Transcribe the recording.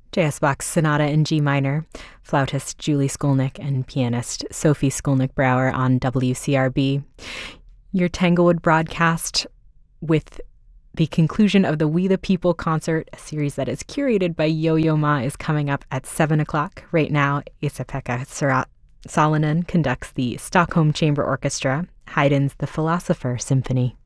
J.S. Bach's Sonata in G minor, flautist Julie Skolnick and pianist Sophie Skolnick-Brower on WCRB. Your Tanglewood broadcast with the conclusion of the We the People concert, a series that is curated by Yo-Yo Ma, is coming up at 7 o'clock. Right now, Esa-Pekka Salonen conducts the Stockholm Chamber Orchestra, Haydn's The Philosopher Symphony.